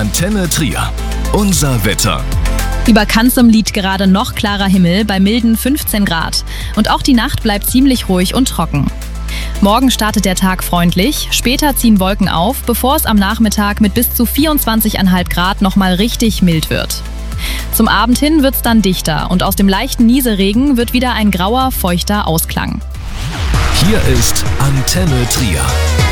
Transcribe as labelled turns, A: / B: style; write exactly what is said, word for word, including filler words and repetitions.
A: Antenne Trier. Unser Wetter.
B: Über Kanzem liegt gerade noch klarer Himmel bei milden fünfzehn Grad. Und auch die Nacht bleibt ziemlich ruhig und trocken. Morgen startet der Tag freundlich, später ziehen Wolken auf, bevor es am Nachmittag mit bis zu vierundzwanzig Komma fünf Grad nochmal richtig mild wird. Zum Abend hin wird es dann dichter und aus dem leichten Nieselregen wird wieder ein grauer, feuchter Ausklang.
A: Hier ist Antenne Trier.